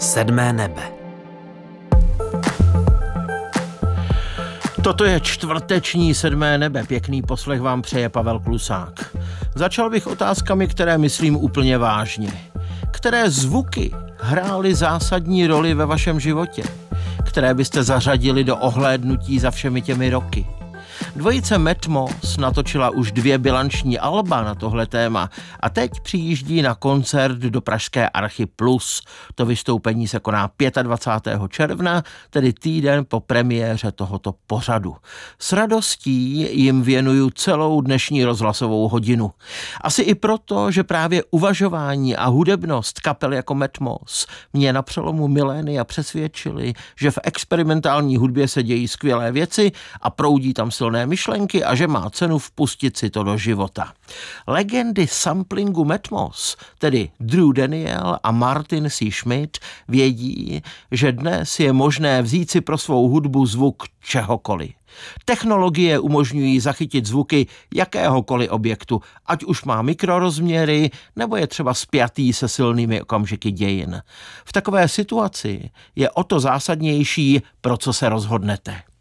Sedmé nebe. Toto je čtvrteční Sedmé nebe. Pěkný poslech vám přeje Pavel Klusák. Začal bych otázkami, které myslím úplně vážně. Které zvuky hrály zásadní roli ve vašem životě? Které byste zařadili do ohlédnutí za všemi těmi roky? Dvojice Matmos natočila už 2 bilanční alba na tohle téma a teď přijíždí na koncert do pražské Archy Plus. To vystoupení se koná 25. června, tedy týden po premiéře tohoto pořadu. S radostí jim věnuju celou dnešní rozhlasovou hodinu. Asi i proto, že právě uvažování a hudebnost kapel jako Matmos mě na přelomu milénia přesvědčili, že v experimentální hudbě se dějí skvělé věci a proudí tam silné myšlenky a že má cenu vpustit si to do života. Legendy samplingu Matmos, tedy Drew Daniel a Martin C. Schmidt, vědí, že dnes je možné vzít si pro svou hudbu zvuk čehokoliv. Technologie umožňují zachytit zvuky jakéhokoliv objektu, ať už má mikrorozměry, nebo je třeba spjatý se silnými okamžiky dějin. V takové situaci je o to zásadnější, pro co se rozhodnete.